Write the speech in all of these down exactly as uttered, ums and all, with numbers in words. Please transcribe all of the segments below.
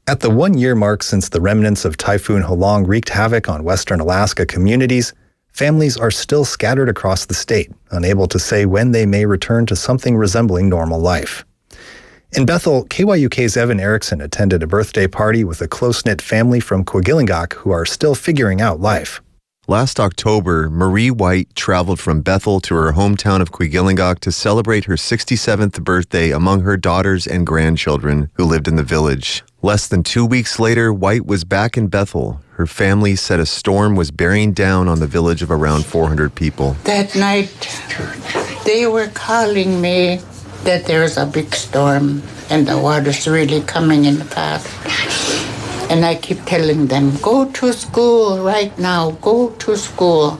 At the one-year mark since the remnants of Typhoon Halong wreaked havoc on western Alaska communities, families are still scattered across the state, unable to say when they may return to something resembling normal life. In Bethel, K Y U K's Evan Erickson attended a birthday party with a close-knit family from Kwigillingak who are still figuring out life. Last October, Marie White traveled from Bethel to her hometown of Kwigillingak to celebrate her sixty-seventh birthday among her daughters and grandchildren who lived in the village. Less than two weeks later, White was back in Bethel. Her family said a storm was bearing down on the village of around four hundred people. That night, they were calling me that there's a big storm and the water's really coming in fast. And I keep telling them, go to school right now, go to school.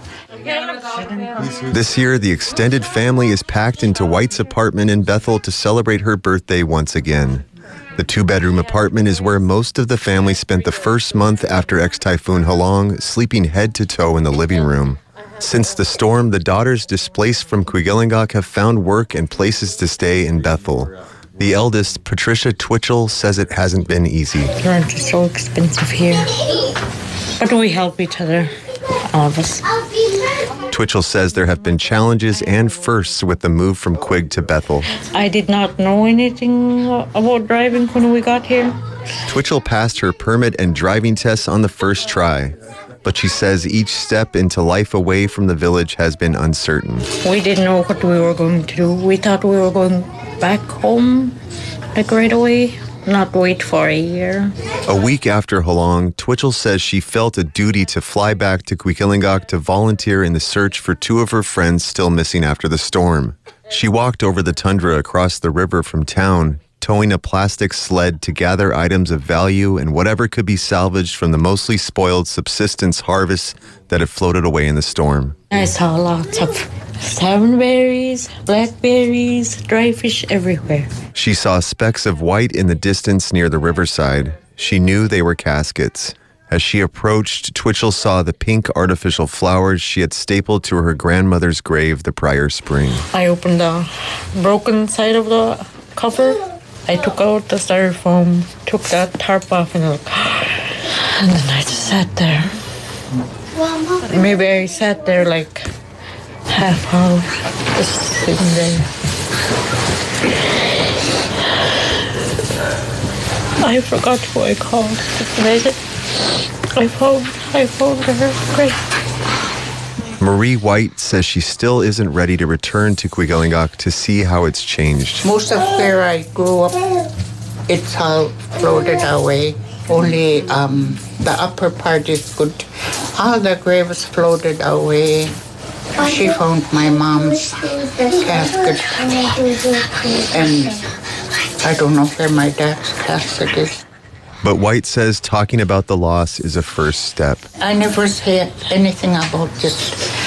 This year, the extended family is packed into White's apartment in Bethel to celebrate her birthday once again. The two-bedroom apartment is where most of the family spent the first month after ex-Typhoon Halong, sleeping head to toe in the living room. Since the storm, the daughters displaced from Kwigillingak have found work and places to stay in Bethel. The eldest, Patricia Twitchell, says it hasn't been easy. Rent is so expensive here, but we help each other, all of us. Twitchell says there have been challenges and firsts with the move from Quig to Bethel. I did not know anything about driving when we got here. Twitchell passed her permit and driving tests on the first try, but she says each step into life away from the village has been uncertain. We didn't know what we were going to do. We thought we were going back home, like right away, not wait for a year. A week after Halong, Twitchell says she felt a duty to fly back to Kwigillingak to volunteer in the search for two of her friends still missing after the storm. She walked over the tundra across the river from town, towing a plastic sled to gather items of value and whatever could be salvaged from the mostly spoiled subsistence harvests that had floated away in the storm. I saw lots of salmonberries, blackberries, dry fish everywhere. She saw specks of white in the distance near the riverside. She knew they were caskets. As she approached, Twitchell saw the pink artificial flowers she had stapled to her grandmother's grave the prior spring. I opened the broken side of the cover. I took out the styrofoam, took that tarp off, and, and then I just sat there. Maybe I sat there like half hour, just sitting there. I forgot who I called. I said, I phoned, I phoned her. Great. Marie White says she still isn't ready to return to Kwigillingak to see how it's changed. Most of where I grew up, it's all floated away. Only um, the upper part is good. All the graves floated away. She found my mom's casket, and I don't know where my dad's casket is. But White says talking about the loss is a first step. I never said anything about this